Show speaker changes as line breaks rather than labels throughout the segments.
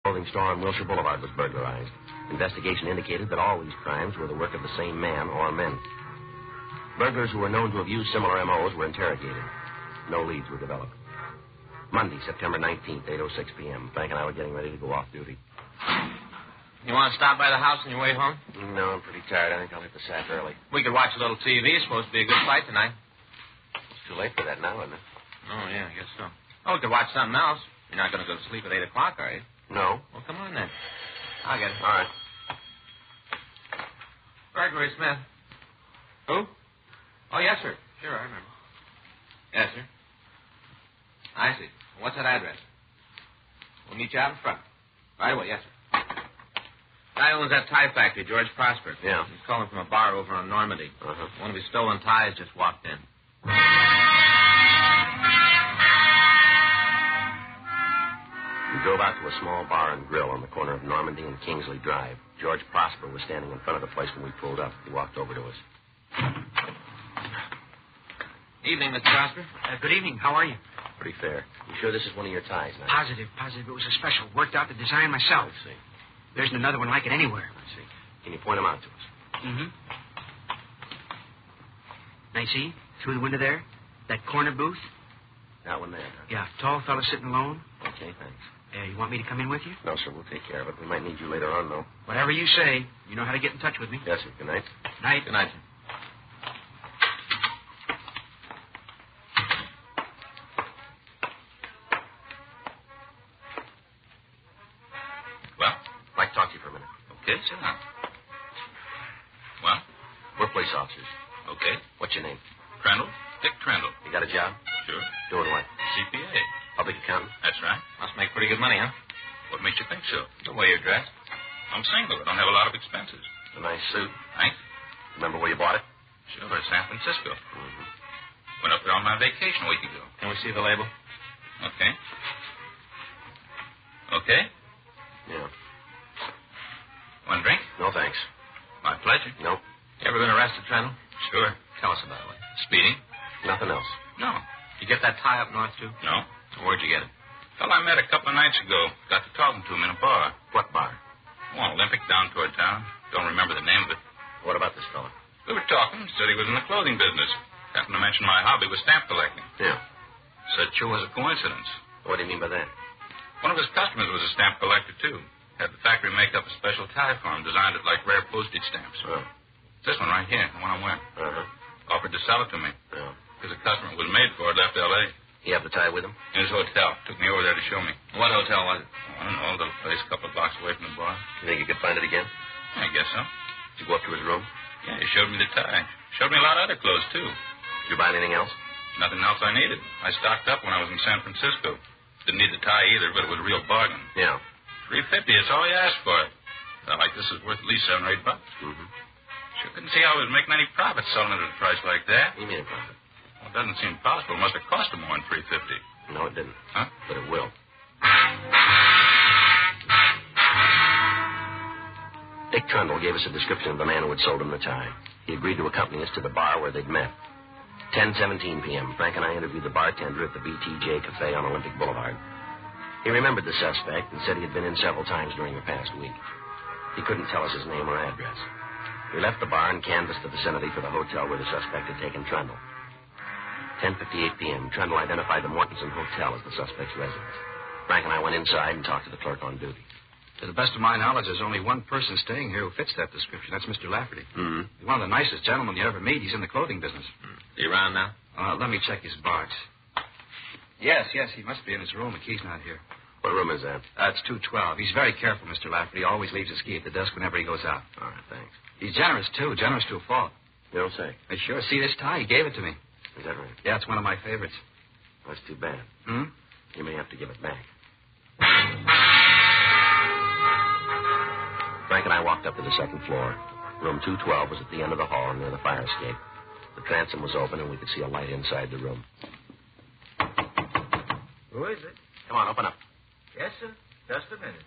clothing store on Wilshire Boulevard was burglarized. Investigation indicated that all these crimes were the work of the same man or men. Burglars who were known to have used similar MOs were interrogated. No leads were developed. Monday, September 19th, 8:06 p.m. Frank and I were getting ready to go off duty.
You want to stop by the house on your way home?
No, I'm pretty tired. I think I'll hit the sack early.
We could watch a little TV. It's supposed to be a good fight tonight.
It's too late for that now, isn't it?
Oh, yeah, I guess so. Oh, we could watch something else. You're not going to go to sleep at 8 o'clock, are you?
No.
Well, come on then. I'll get it.
All right.
Gregory Smith. Who? Oh, yes, sir. Sure, I remember. Yes, sir. I see. What's that address? We'll meet you out in front. Right away, yes, sir. Guy owns that tie factory, George Prosper.
Yeah.
He's calling from a bar over on Normandy.
Uh-huh.
One of his stolen ties just walked in.
We drove out to a small bar and grill on the corner of Normandy and Kingsley Drive. George Prosper was standing in front of the place when we pulled up. He walked over to us.
Evening, Mr. Prosper.
Good evening. How are you?
Pretty fair. You sure this is one of your ties now?
Positive. It was a special. Worked out the design myself.
I see.
There isn't another one like it anywhere.
I see. Can you point them out to us?
Mm-hmm. Now, you see, through the window there, that corner booth?
That one there, huh?
Yeah, tall fella sitting alone.
Okay, thanks.
You want me to come in with you?
No, sir, we'll take care of it. We might need you later on, though.
Whatever you say. You know how to get in touch with me.
Yes, sir. Good night.
Night.
Good night, sir.
Well? I'd like to talk to you for a minute.
Okay, sit down. Well?
We're police officers.
Okay.
What's your name?
Trendle? Dick Trendle.
You got a job?
Sure.
Doing what?
CPA.
Public accountant?
That's right.
Must make pretty good money, huh?
What makes you think so?
The way you're dressed.
I'm single. I don't have a lot of expenses.
A nice suit.
Thanks.
Remember where you bought it?
Sure, San Francisco.
Mm-hmm.
Went up there on my vacation a week ago.
Can we see the label?
Okay. Okay?
Yeah.
One drink?
No, thanks.
My pleasure.
Nope.
You ever been arrested, Trendle?
Sure.
Tell us about it.
Speeding?
Nothing else.
No.
You get that tie up north, too?
No.
Where'd you get it?
Fellow I met a couple of nights ago. Got to talking to him in a bar.
What bar?
Oh, Olympic down toward town. Don't remember the name of it.
What about this fellow?
We were talking. Said he was in the clothing business. Happened to mention my hobby was stamp collecting.
Yeah.
Said sure was a coincidence.
What do you mean by that?
One of his customers was a stamp collector, too. Had the factory make up a special tie for him, designed it like rare postage stamps.
Oh.
This one right here, the one I'm wearing.
Uh-huh.
Offered to sell it to me.
Yeah.
Because the customer was made for it, left L.A.
You have the tie with him?
In his hotel. Took me over there to show me.
What hotel was it?
I don't know, a little place a couple of blocks away from the bar.
You think you could find it again?
I guess so.
Did you go up to his room?
Yeah, he showed me the tie. Showed me a lot of other clothes, too.
Did you buy anything else?
Nothing else I needed. I stocked up when I was in San Francisco. Didn't need the tie either, but it was a real bargain.
Yeah.
$350, that's all he asked for it. Felt like this is worth at least $7 or $8.
Mm-hmm.
Sure couldn't see how he was making any profit selling it at a price like that.
What do you mean a profit?
Well, it doesn't seem possible. It must have cost him more than $350.
No, it didn't.
Huh?
But it will. Dick Trundle gave us a description of the man who had sold him the tie. He agreed to accompany us to the bar where they'd met. 10:17 p.m. Frank and I interviewed the bartender at the BTJ Cafe on Olympic Boulevard. He remembered the suspect and said he had been in several times during the past week. He couldn't tell us his name or address. We left the bar and canvassed the vicinity for the hotel where the suspect had taken Trundle. 10:58 p.m. Trundle identified the Mortensen Hotel as the suspect's residence. Frank and I went inside and talked to the clerk on duty.
To the best of my knowledge, there's only one person staying here who fits that description. That's Mr. Lafferty.
Mm-hmm.
He's one of the nicest gentlemen you ever meet. He's in the clothing business.
Is he around now?
Let me check his box. Yes, he must be in his room. The key's not here.
What room is that?
It's 212. He's very careful, Mr. Lafferty. Always leaves his key at the desk whenever he goes out.
All right, thanks.
He's generous, too. Generous to a fault.
You don't say.
Sure. See this tie? He gave it to me.
Is that right?
Yeah, it's one of my favorites.
That's too bad.
Hmm?
You may have to give it back. Frank and I walked up to the second floor. Room 212 was at the end of the hall near the fire escape. The transom was open, and we could see a light inside the room.
Who is it?
Come on, open up.
Yes, sir. Just a minute.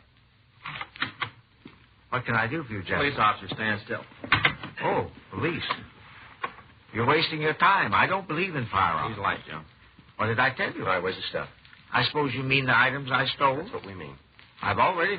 What can I do for you, gentlemen?
Police officer, stand still.
Oh, police. You're wasting your time. I don't believe in firearms.
Use light, Joe.
What did I tell you?
All right, where's the stuff?
I suppose you mean the items I stole?
That's what we mean.
I've already